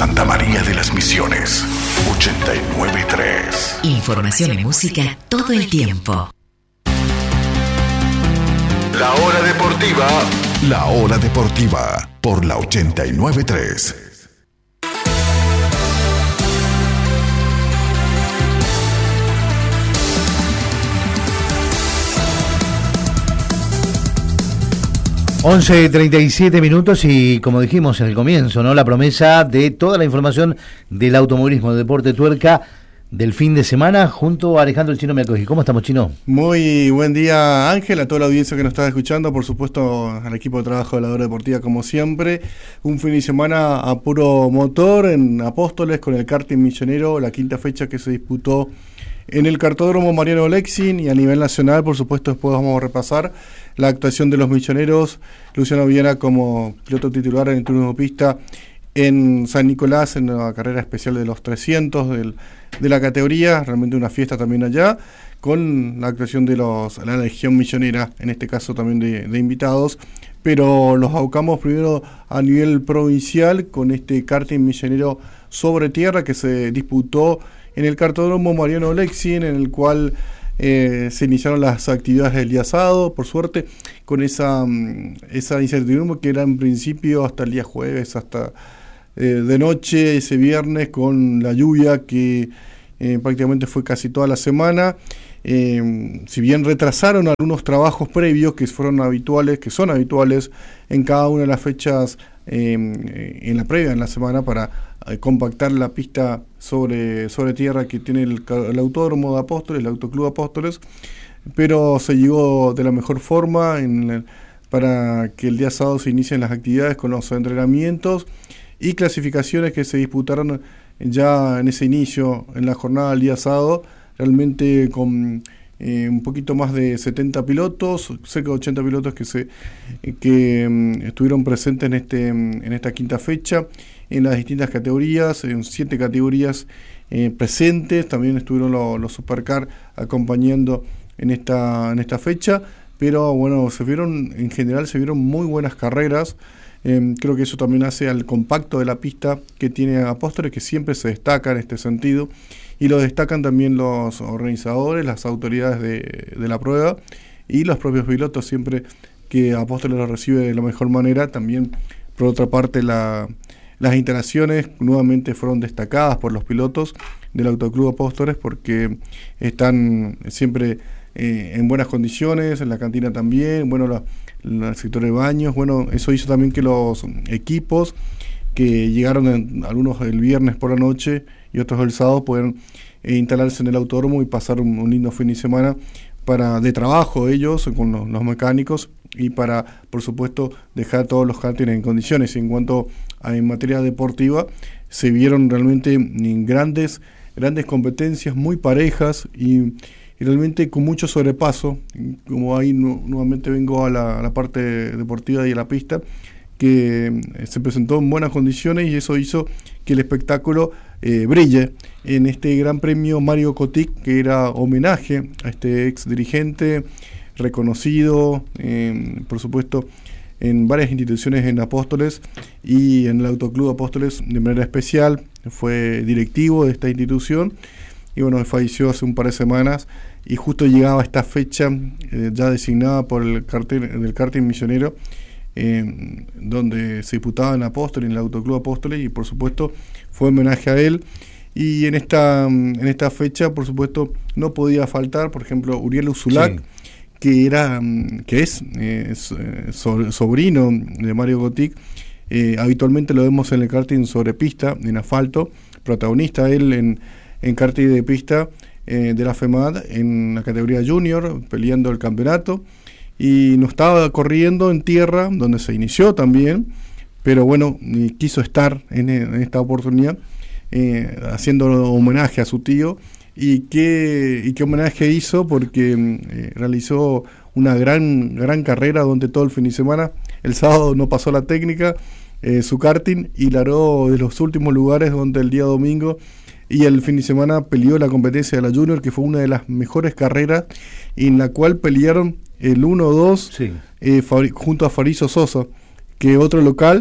Santa María de las Misiones, 89.3. Información y música todo el tiempo. La hora deportiva. La hora deportiva por la 89.3. (11:37) y como dijimos en el comienzo, ¿no?, la promesa de toda la información del automovilismo, deporte tuerca del fin de semana junto a Alejandro el Chino Miacoji. ¿Cómo estamos, Chino? Muy buen día, Ángel, a toda la audiencia que nos está escuchando, por supuesto al equipo de trabajo de la hora deportiva como siempre. Un fin de semana a puro motor en Apóstoles con el karting millonero, la quinta fecha que se disputó en el Kartódromo Mariano Lexin, y a nivel nacional, por supuesto, después vamos a repasar la actuación de los milloneros. Luciano Viera como piloto titular en el turismo pista en San Nicolás, en la carrera especial de los 300 de la categoría, realmente una fiesta también allá, con la actuación de la Legión Millonera, en este caso también de invitados, pero los abocamos primero a nivel provincial con este karting millonero sobre tierra que se disputó en el Kartódromo Mariano Lexin, en el cual se iniciaron las actividades del día sábado, por suerte, con esa incertidumbre que era en principio hasta el día jueves, hasta de noche, ese viernes, con la lluvia que prácticamente fue casi toda la semana. Si bien retrasaron algunos trabajos previos que son habituales en cada una de las fechas en la previa, en la semana, para compactar la pista sobre tierra que tiene el Autódromo de Apóstoles, el Autoclub Apóstoles, pero se llegó de la mejor forma para que el día sábado se inicien las actividades con los entrenamientos y clasificaciones que se disputaron ya en ese inicio, en la jornada del día sábado, realmente con un poquito más de 70 pilotos, cerca de 80 pilotos que estuvieron presentes en esta quinta fecha, en las distintas categorías, en 7 categorías presentes. También estuvieron los Supercar acompañando en esta fecha, pero bueno, en general se vieron muy buenas carreras. Creo que eso también hace al compacto de la pista que tiene Apóstoles, que siempre se destaca en este sentido, y lo destacan también los organizadores, las autoridades de la prueba y los propios pilotos, siempre que Apóstoles lo recibe de la mejor manera. También, por otra parte, las instalaciones nuevamente fueron destacadas por los pilotos del Autoclub Apóstoles, porque están siempre en buenas condiciones, en la cantina también, bueno, el sector de baños, bueno, eso hizo también que los equipos que llegaron algunos el viernes por la noche y otros el sábado puedan instalarse en el autódromo y pasar un lindo fin de semana de trabajo ellos con los mecánicos, y para, por supuesto, dejar todos los kartings en condiciones. En cuanto en materia deportiva, se vieron realmente grandes competencias muy parejas y realmente con mucho sobrepaso. Como ahí nuevamente vengo a la parte deportiva y a la pista, que se presentó en buenas condiciones, y eso hizo que el espectáculo brille en este Gran Premio Mario Cotic, que era homenaje a este ex dirigente reconocido, por supuesto, en varias instituciones en Apóstoles y en el Autoclub Apóstoles de manera especial. Fue directivo de esta institución y bueno, falleció hace un par de semanas, y justo llegaba esta fecha ya designada por el karting millonero, donde se disputaba en Apóstoles, en el Autoclub Apóstoles, y por supuesto fue homenaje a él. Y en esta fecha, por supuesto, no podía faltar, por ejemplo, Uriel Uzulac, sí, que es sobrino de Mario Cotic. Habitualmente lo vemos en el karting sobre pista, en asfalto, protagonista él en karting de pista de la FEMAD en la categoría junior, peleando el campeonato, y no estaba corriendo en tierra, donde se inició también, pero bueno, quiso estar en esta oportunidad haciendo homenaje a su tío. ¿Y qué homenaje hizo? Porque realizó una gran carrera donde todo el fin de semana, el sábado no pasó la técnica, su karting, y largó de los últimos lugares, donde el día domingo y el fin de semana peleó la competencia de la Junior, que fue una de las mejores carreras, en la cual pelearon el 1-2, sí, junto a Farizo Sosa, que otro local,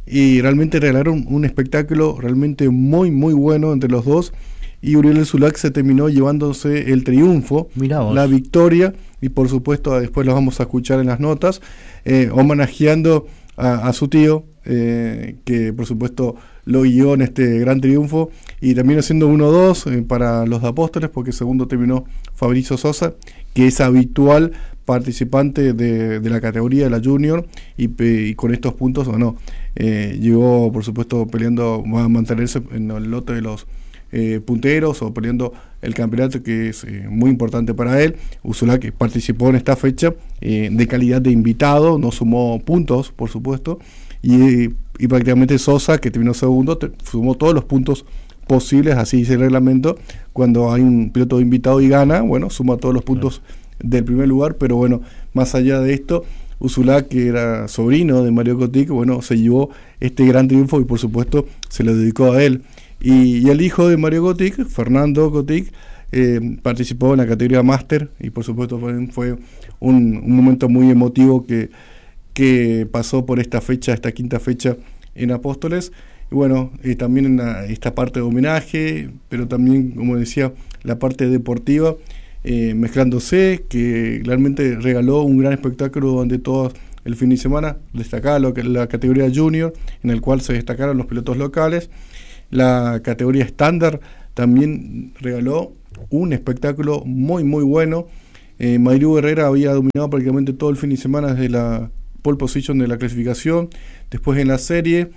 y realmente regalaron un espectáculo realmente muy muy bueno entre los dos, y Uriel Zulac se terminó llevándose el triunfo, la victoria, y por supuesto después lo vamos a escuchar en las notas, homenajeando a su tío, que por supuesto lo guió en este gran triunfo, y también haciendo 1-2 para los de Apóstoles, porque segundo terminó Fabricio Sosa, que es habitual participante de la categoría de la Junior, y con estos puntos llegó por supuesto peleando, va a mantenerse en el lote de los punteros o peleando el campeonato, que es muy importante para él. Zulac participó en esta fecha de calidad de invitado, no sumó puntos por supuesto, y prácticamente Sosa, que terminó segundo, sumó todos los puntos posibles, así dice el reglamento. Cuando hay un piloto invitado y gana, bueno, suma todos los puntos del primer lugar. Pero bueno, más allá de esto, Zulac, que era sobrino de Mario Cotic, bueno, se llevó este gran triunfo y por supuesto se lo dedicó a él. Y el hijo de Mario Cotic, Fernando Cotic, participó en la categoría Máster, y por supuesto fue un momento muy emotivo que pasó por esta quinta fecha en Apóstoles. Y bueno, también en esta parte de homenaje, pero también, como decía, la parte deportiva, mezclándose, que realmente regaló un gran espectáculo durante todo el fin de semana. Destacaba la categoría Junior, en el cual se destacaron los pilotos locales. La categoría estándar también regaló un espectáculo muy muy bueno. Mayru Herrera había dominado prácticamente todo el fin de semana desde la pole position de la clasificación. Después en la serie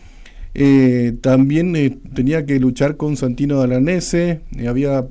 también tenía que luchar con Santino Dalanese, había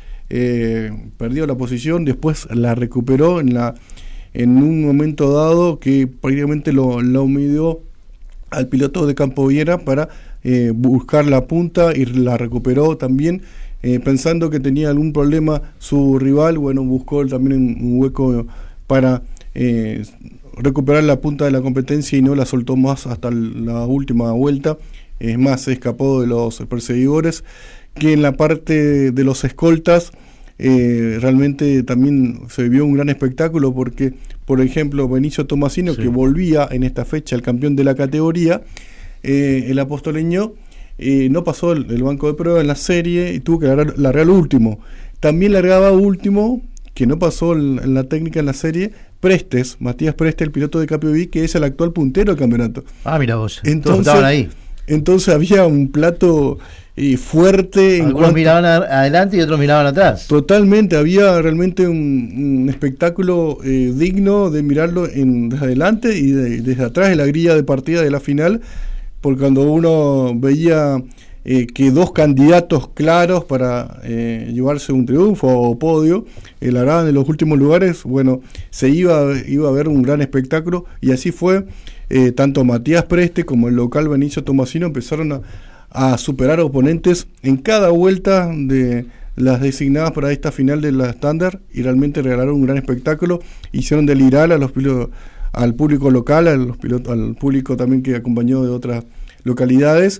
perdido la posición, después la recuperó en un momento dado que prácticamente lo midió al piloto de Campoviera para buscar la punta, y la recuperó también, pensando que tenía algún problema su rival. Bueno, buscó también un hueco para recuperar la punta de la competencia y no la soltó más hasta la última vuelta. Es más, se escapó de los perseguidores, que en la parte de los escoltas realmente también se vio un gran espectáculo, porque por ejemplo Benicio Tomasino, que volvía en esta fecha el campeón de la categoría, el apostoleño, no pasó el banco de prueba en la serie y tuvo que largar último. También largaba último, que no pasó en la técnica en la serie, Matías Prestes, el piloto de Capiobí, que es el actual puntero del campeonato. Mira vos, todos estaban ahí. Entonces había un plato fuerte. Algunos miraban adelante y otros miraban atrás. Totalmente, había realmente un espectáculo digno de mirarlo desde adelante y desde atrás de la grilla de partida de la final, porque cuando uno veía que dos candidatos claros para llevarse un triunfo o podio largaban en los últimos lugares, bueno, se iba a ver un gran espectáculo, y así fue. Tanto Matías Preste como el local Benicio Tomasino empezaron a superar oponentes en cada vuelta de las designadas para esta final de la estándar, y realmente regalaron un gran espectáculo. Hicieron delirar al público local, al público también que acompañó de otras localidades.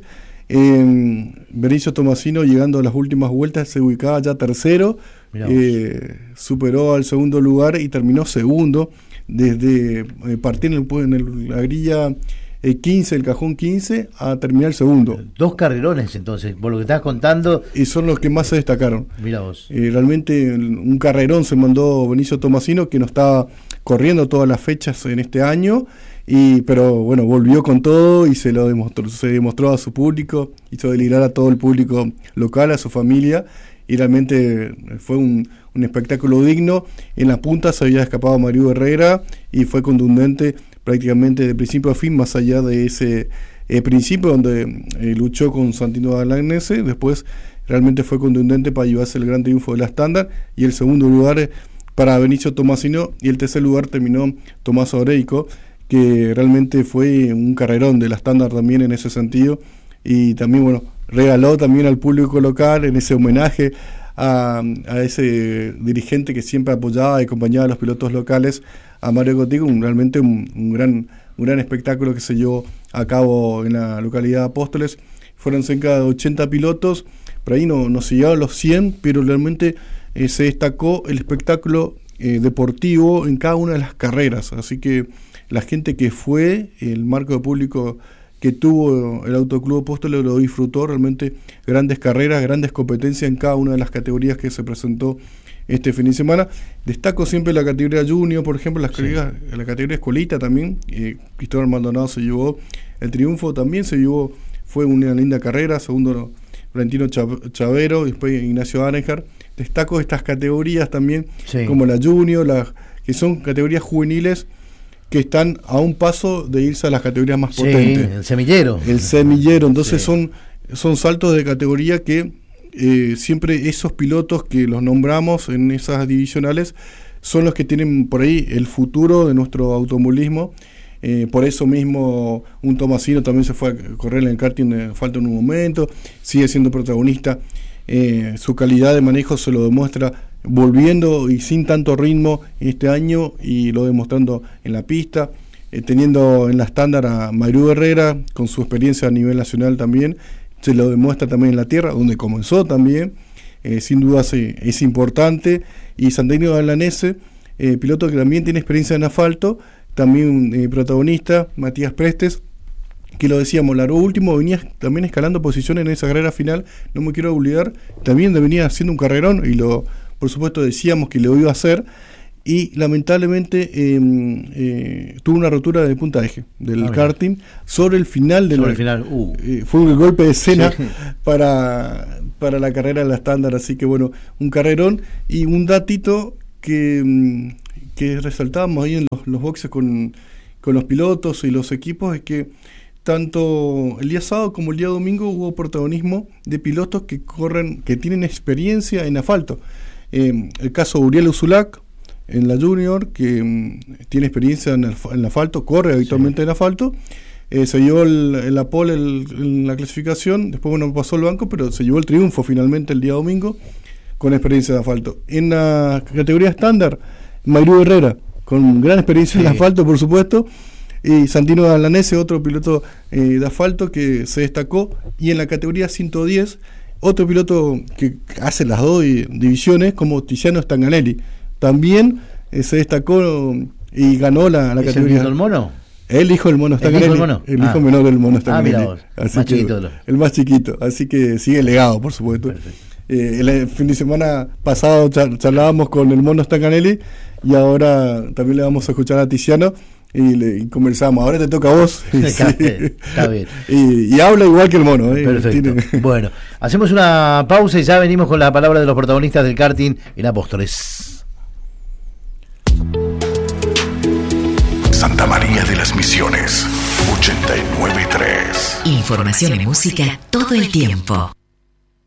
Benicio Tomasino, llegando a las últimas vueltas, se ubicaba ya tercero, superó al segundo lugar y terminó segundo, desde partir en la grilla 15, el cajón 15, a terminar el segundo. Dos carrerones entonces, por lo que estás contando. Y son los que más se destacaron. Mirá vos. Realmente un carrerón se mandó Benicio Tomasino, que no estaba corriendo todas las fechas en este año, pero bueno, volvió con todo y se demostró a su público, hizo delirar a todo el público local, a su familia, y realmente fue un espectáculo digno. En la punta se había escapado Mario Herrera y fue contundente prácticamente de principio a fin, más allá de ese principio donde luchó con Santino Dalanese. Después realmente fue contundente para llevarse el gran triunfo de la estándar, y el segundo lugar para Benicio Tomasino, y el tercer lugar terminó Tomás Oreico, que realmente fue un carrerón de la estándar también en ese sentido, y también bueno, regaló también al público local en ese homenaje a ese dirigente que siempre apoyaba y acompañaba a los pilotos locales, a Mario Cotic. Realmente un gran espectáculo que se llevó a cabo en la localidad de Apóstoles. Fueron cerca de 80 pilotos, por ahí no se llegaron los 100, pero realmente se destacó el espectáculo deportivo en cada una de las carreras, así que la gente que fue, el marco de público que tuvo el Autoclub Apóstoles lo disfrutó, realmente grandes carreras, grandes competencias en cada una de las categorías que se presentó este fin de semana. Destaco siempre la categoría Junior, por ejemplo, la categoría Escolita también. Cristóbal Maldonado se llevó el triunfo, también fue una linda carrera, segundo Valentino Chavero, después Ignacio Arenjar. Destaco estas categorías también, como la Junior, que son categorías juveniles que están a un paso de irse a las categorías más potentes. El semillero. El semillero, entonces son saltos de categoría que siempre esos pilotos que los nombramos en esas divisionales son los que tienen por ahí el futuro de nuestro automovilismo. Por eso mismo un Tomasino también se fue a correr en el karting de asfalto en un momento, sigue siendo protagonista. Su calidad de manejo se lo demuestra volviendo y sin tanto ritmo este año, y lo demostrando en la pista, teniendo en la estándar a Mayrú Herrera con su experiencia a nivel nacional también, se lo demuestra también en la tierra, donde comenzó también, sin duda es importante. Y Santino Galanese, piloto que también tiene experiencia en asfalto, también protagonista, Matías Prestes, que lo decíamos, Largo último, venía también escalando posiciones en esa carrera final, no me quiero olvidar, también venía haciendo un carrerón, y por supuesto decíamos que lo iba a hacer, y lamentablemente tuvo una rotura de punta de eje del karting sobre el final fue un golpe de escena para la carrera de la estándar. Así que bueno, un carrerón. Y un datito que resaltábamos ahí en los boxes con los pilotos y los equipos, es que tanto el día sábado como el día domingo hubo protagonismo de pilotos que tienen experiencia en asfalto. El caso de Uriel Uzulac en la Junior, que tiene experiencia en asfalto, corre habitualmente en asfalto, se llevó la pole en la clasificación, después pasó el banco, pero se llevó el triunfo finalmente el día domingo con experiencia de asfalto. En la categoría estándar, Mayrú Herrera, con gran experiencia en asfalto, por supuesto, y Santino Galanese, otro piloto de asfalto que se destacó. Y en la categoría 110, otro piloto que hace las dos divisiones, como Tiziano Stanganelli, también se destacó y ganó la ¿Es categoría. ¿El mono? El hijo del mono Stanganelli. El hijo menor del mono Stanganelli. Mira vos, más chiquito. El más chiquito, así que sigue el legado, por supuesto. El fin de semana pasado charlábamos con el mono Stanganelli, y ahora también le vamos a escuchar a Tiziano y conversamos. Ahora te toca a vos. Está bien. Y habla igual que el mono. Perfecto. Bueno, hacemos una pausa y ya venimos con la palabra de los protagonistas del karting en Apóstoles. Santa María de las Misiones, 89.3. Información y música todo el tiempo.